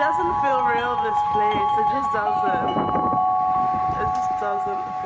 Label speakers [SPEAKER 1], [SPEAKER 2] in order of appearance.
[SPEAKER 1] doesn't feel real, this place. It just doesn't. It just doesn't.